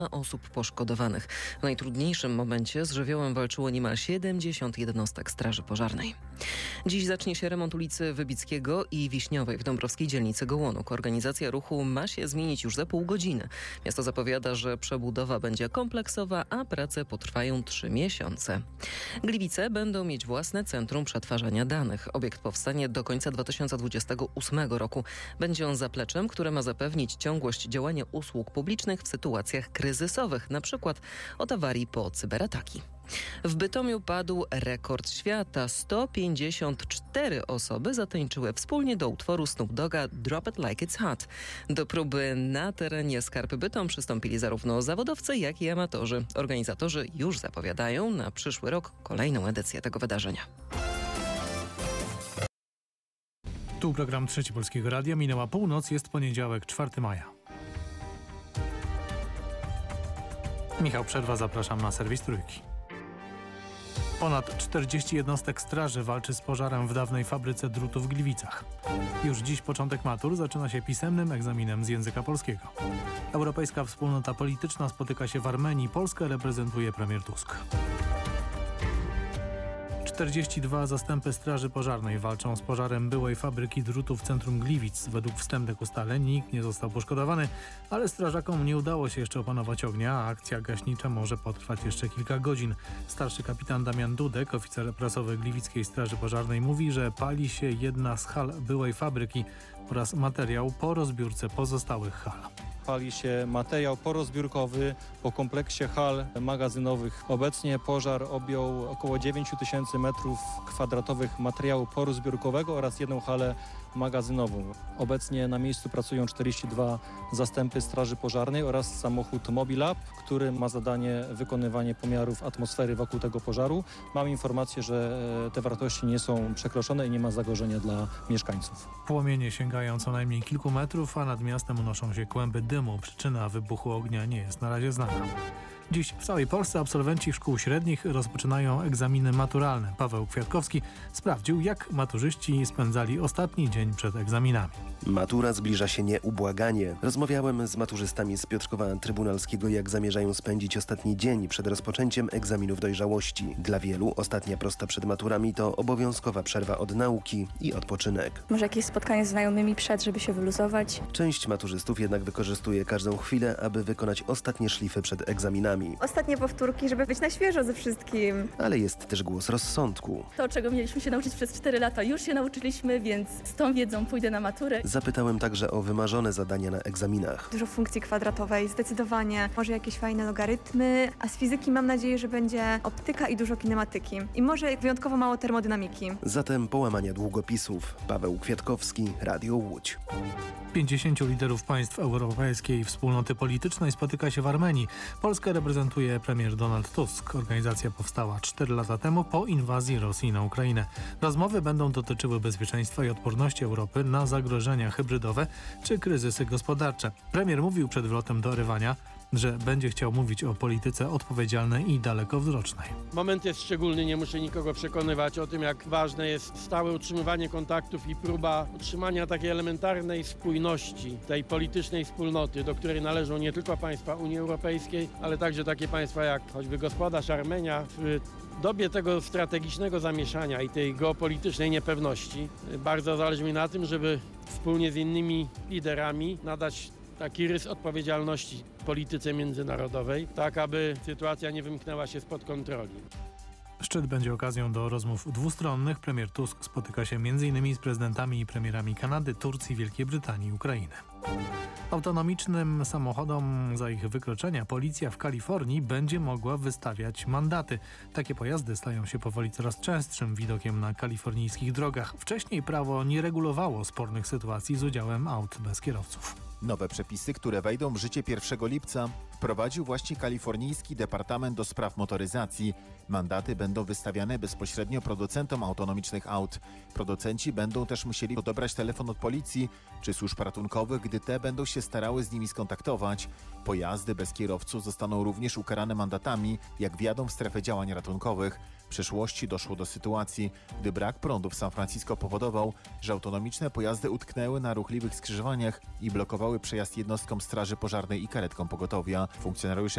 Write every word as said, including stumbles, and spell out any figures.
osób poszkodowanych. W najtrudniejszym momencie z żywiołem walczyło niemal siedemdziesiąt jednostek Straży Pożarnej. Dziś zacznie się remont ulicy Wybickiego i Wiśniowej w dąbrowskiej dzielnicy Gołonok. Organizacja ruchu ma się zmienić już za pół godziny. Miasto zapowiada, że przebudowa będzie kompleksowa, a prace potrwają trzy miesiące. Gliwice będą mieć własne centrum przetwarzania danych. Obiekt powstanie do końca dwa tysiące dwudziestego ósmego roku. Będzie on zapleczem, które ma zapewnić ciągłość działania usług publicznych w sytuacjach kryzysowych, na przykład od awarii po cyberataki. W Bytomiu padł rekord świata. sto pięćdziesiąt cztery osoby zatańczyły wspólnie do utworu Snoop Dogga Drop It Like It's Hot. Do próby na terenie Skarpy Bytom przystąpili zarówno zawodowcy, jak i amatorzy. Organizatorzy już zapowiadają na przyszły rok kolejną edycję tego wydarzenia. Tu program Trzeci Polskiego Radia. Minęła północ, jest poniedziałek, czwartego maja. Michał Przerwa, zapraszam na serwis Trójki. Ponad czterdzieści jednostek straży walczy z pożarem w dawnej fabryce drutu w Gliwicach. Już dziś początek matur zaczyna się pisemnym egzaminem z języka polskiego. Europejska Wspólnota Polityczna spotyka się w Armenii. Polskę reprezentuje premier Tusk. czterdzieści dwa zastępy Straży Pożarnej walczą z pożarem byłej fabryki drutu w centrum Gliwic. Według wstępnych ustaleń nikt nie został poszkodowany, ale strażakom nie udało się jeszcze opanować ognia, a akcja gaśnicza może potrwać jeszcze kilka godzin. Starszy kapitan Damian Dudek, oficer prasowy Gliwickiej Straży Pożarnej, mówi, że pali się jedna z hal byłej fabryki oraz materiał po rozbiórce pozostałych hal. Pali się materiał porozbiórkowy po kompleksie hal magazynowych. Obecnie pożar objął około dziewięć tysięcy metrów kwadratowych materiału porozbiórkowego oraz jedną halę magazynową. Obecnie na miejscu pracują czterdzieści dwa zastępy Straży Pożarnej oraz samochód Mobilab, który ma zadanie wykonywanie pomiarów atmosfery wokół tego pożaru. Mam informację, że te wartości nie są przekroczone i nie ma zagrożenia dla mieszkańców. Płomienie sięgają co najmniej kilku metrów, a nad miastem unoszą się kłęby dymu. Przyczyna wybuchu ognia nie jest na razie znana. Dziś w całej Polsce absolwenci szkół średnich rozpoczynają egzaminy maturalne. Paweł Kwiatkowski sprawdził, jak maturzyści spędzali ostatni dzień przed egzaminami. Matura zbliża się nieubłaganie. Rozmawiałem z maturzystami z Piotrkowa Trybunalskiego, jak zamierzają spędzić ostatni dzień przed rozpoczęciem egzaminów dojrzałości. Dla wielu ostatnia prosta przed maturami to obowiązkowa przerwa od nauki i odpoczynek. Może jakieś spotkanie z znajomymi przed, żeby się wyluzować. Część maturzystów jednak wykorzystuje każdą chwilę, aby wykonać ostatnie szlify przed egzaminami. Ostatnie powtórki, żeby być na świeżo ze wszystkim. Ale jest też głos rozsądku. To, czego mieliśmy się nauczyć przez cztery lata, już się nauczyliśmy, więc z tą wiedzą pójdę na maturę. Zapytałem także o wymarzone zadania na egzaminach. Dużo funkcji kwadratowej, zdecydowanie. Może jakieś fajne logarytmy, a z fizyki mam nadzieję, że będzie optyka i dużo kinematyki. I może wyjątkowo mało termodynamiki. Zatem połamania długopisów. Paweł Kwiatkowski, Radio Łódź. pięćdziesięciu liderów państw Europejskiej Wspólnoty Politycznej spotyka się w Armenii. Polskę reprezentuje premier Donald Tusk. Organizacja powstała cztery lata temu po inwazji Rosji na Ukrainę. Rozmowy będą dotyczyły bezpieczeństwa i odporności Europy na zagrożenia hybrydowe czy kryzysy gospodarcze. Premier mówił przed wlotem do Erywania, że będzie chciał mówić o polityce odpowiedzialnej i dalekowzrocznej. Moment jest szczególny, nie muszę nikogo przekonywać o tym, jak ważne jest stałe utrzymywanie kontaktów i próba utrzymania takiej elementarnej spójności tej politycznej wspólnoty, do której należą nie tylko państwa Unii Europejskiej, ale także takie państwa jak choćby gospodarz Armenia. W dobie tego strategicznego zamieszania i tej geopolitycznej niepewności bardzo zależy mi na tym, żeby wspólnie z innymi liderami nadać taki rys odpowiedzialności polityce międzynarodowej, tak aby sytuacja nie wymknęła się spod kontroli. Szczyt będzie okazją do rozmów dwustronnych. Premier Tusk spotyka się między innymi z prezydentami i premierami Kanady, Turcji, Wielkiej Brytanii i Ukrainy. Autonomicznym samochodom za ich wykroczenia policja w Kalifornii będzie mogła wystawiać mandaty. Takie pojazdy stają się powoli coraz częstszym widokiem na kalifornijskich drogach. Wcześniej prawo nie regulowało spornych sytuacji z udziałem aut bez kierowców. Nowe przepisy, które wejdą w życie pierwszego lipca, wprowadził właśnie kalifornijski Departament do Spraw Motoryzacji. Mandaty będą wystawiane bezpośrednio producentom autonomicznych aut. Producenci będą też musieli odebrać telefon od policji czy służb ratunkowych, gdy te będą się starały z nimi skontaktować. Pojazdy bez kierowców zostaną również ukarane mandatami, jak wjadą w strefę działań ratunkowych. W przeszłości doszło do sytuacji, gdy brak prądu w San Francisco powodował, że autonomiczne pojazdy utknęły na ruchliwych skrzyżowaniach i blokowały przejazd jednostkom straży pożarnej i karetkom pogotowia. Funkcjonariusze